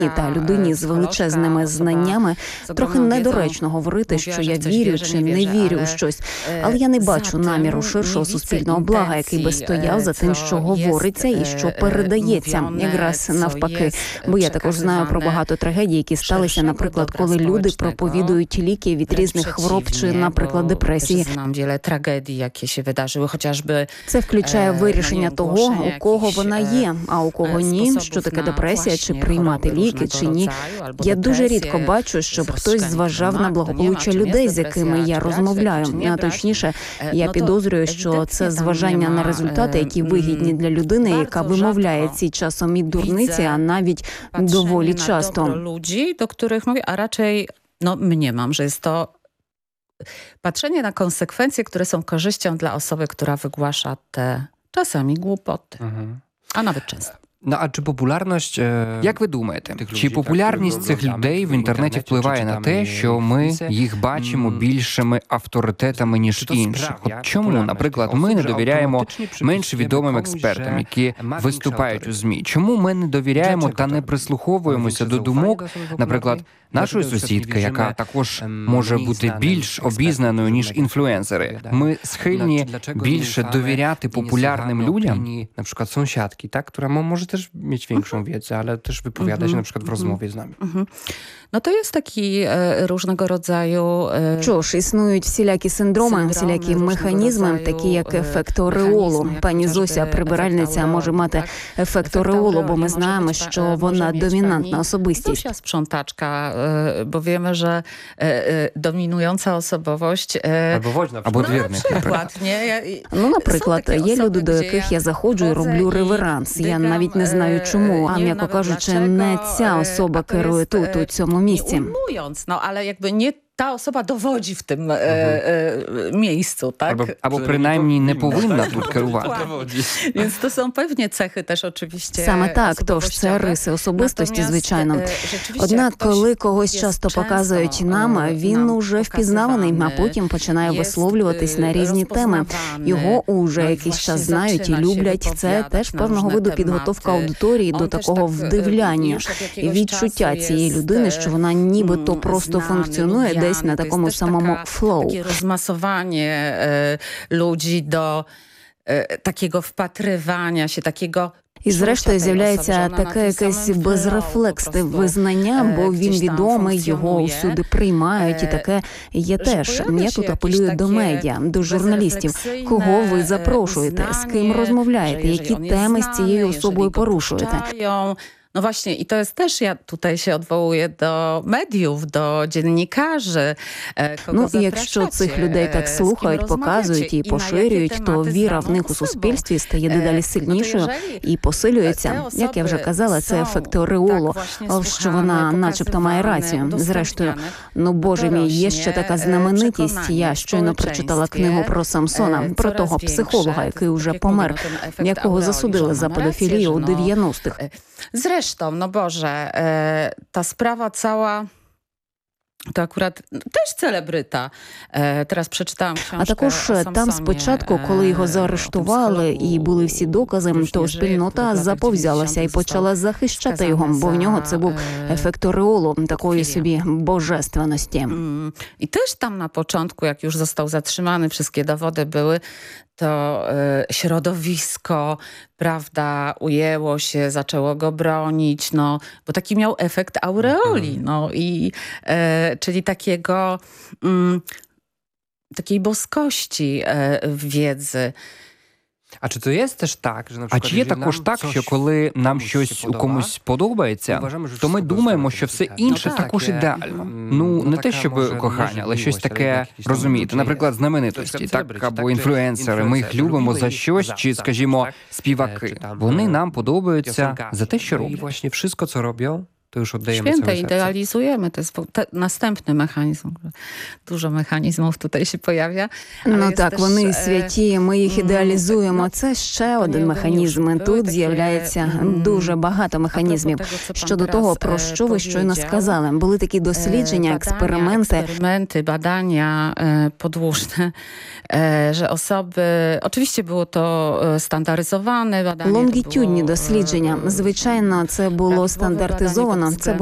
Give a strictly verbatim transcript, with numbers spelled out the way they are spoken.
та людині з величезними знаннями трохи недоречно говорити, що я вірю чи не вірю у щось. Але я не бачу наміру ширшого суспільного блага, який би стояв за тим, що говориться і що передається. Якраз навпаки. Бо я також знаю про багато трагедій, які сталися, наприклад, коли люди проповідують ліки від різних хвороб чи, наприклад, депресії. Це включає вирішення того, у кого вона є, а у кого ні, що таке депресія, чи приймати ліки, чи ні. Я дуже рідко бачу, щоб хтось зважав на благополуччя людей, з якими я розмовляю. А точніше, я підозрюю, що це зважання на результати, які вигідні для людини, яка вимовляє ці часом і дурниці, а навіть доволі часто. Ludzi, do których mówię, a raczej no mniemam, że jest to patrzenie na konsekwencje, które są korzyścią dla osoby, która wygłasza te czasami głupoty, mhm. a nawet często. Ну, а чи популярність... Як ви думаєте, чи популярність цих людей в інтернеті впливає на те, що ми їх бачимо більшими авторитетами, ніж інших? От чому, наприклад, ми не довіряємо менш відомим експертам, які виступають у ЗМІ? Чому ми не довіряємо та не прислуховуємося до думок, наприклад, нашої сусідки, яка також може бути більш обізнаною, ніж інфлюенсери? Ми схильні більше довіряти популярним людям? Наприклад, sąsiadki, tak, która może też mieć większą wiedzę, ale też wypowiada się na przykład w rozmowie z nami. No to jest taki e, różnego rodzaju... E, Що ж, існують всілякі синдроми, всілякі механізми, такі як ефект ореолу. Пані Зося, прибиральниця, може мати ефект ореолу, бо ми знаємо, що вона домінантна особистість. Зося sprzątaczka, e, bo wiemy, że e, e, dominująca osobowość... E, Або woźna, або двірник. Ну, наприклад, є люди, до яких я заходжу і роблю реверанс. Я навіть не знаю чому, а, м'яко кажучи, не ця особа керує тут, у цьому місці. Ujmując, no ale jakby nie ta osoba dowodzi w tym e, e, miejscu, tak? Або, або принаймні не повинна тут керувати. Więc to są pewnie cechy też oczywiście. Саме так, тож це риси особистості, звичайно. Однак, коли когось часто показують нам, він уже впізнаваний, а потім починає висловлюватись на різні теми. Його уже якийсь час знають і люблять. Це теж певного виду підготовка аудиторії до такого вдивляння. І відчуття цієї людини, що вона нібито просто функціонує десь на такому самому флоу. Takie rozmasowanie e, ludzi do e, takiego wpatrywania się, takiego... І зрештою з'являється таке якесь безрефлексне визнання, бо він відомий, його усюди приймають, і таке є теж. Я тут апелюю до медіа, до журналістів. Кого ви запрошуєте, з ким розмовляєте, які теми з цією особою порушуєте? No właśnie, i to jest też, ja tutaj się odwołuję do mediów, do dziennikarzy. Ну, і якщо цих людей так слухають, показують і поширюють, то віра в них у суспільстві стає дедалі сильнішою і посилюється. Як я вже казала, це ефект ореолу, що вона начебто має рацію. Зрештою, ну, боже мій, є ще така знаменитість. Я щойно прочитала книгу про Самсона, про того психолога, який уже помер, якого засудили за педофілію у дев'яностих. Zresztą, no Boże, e, ta sprawa cała to akurat też celebryta. E, teraz przeczytałam książkę. А також там спочатку, коли його заарештували і були всі докази, то спільнота заповзялася і почала захищати його, бо в нього це був ефект ореолу, такої собі божественності. I też tam na początku, jak już został zatrzymany, wszystkie dowody były, to e, środowisko, prawda, ujęło się, zaczęło go bronić, no, bo taki miał efekt aureoli, no i e, czyli takiego, mm, takiej boskości e, wiedzy. А чи це є теж так, що, А чи є також так, що коли нам щось у комусь подобається, то ми думаємо, що все інше також ідеально? Ну, не те, щоб кохання, але щось таке, розумієте, наприклад, знаменитості, так, або інфлюенсери, ми їх любимо за щось, чи, скажімо, співаки. Вони нам подобаються за те, що роблять. І, власне, все, що роблять, to już oddajemy Święte, idealizujemy. To jest te, następny mechanizm. Dużo mechanizmów tutaj się pojawia. Ну так, вони святі, ми їх ідеалізуємо. Це ще один механізм. Тут з'являється дуже багато механізмів. Щодо того, про що ви щойно сказали. Були такі дослідження, експерименти. Eksperymenty, badania podłużne, że osoby... Oczywiście było to standaryzowane badanie. Лонгітюдні дослідження. Звичайно, це було стандартизоване Це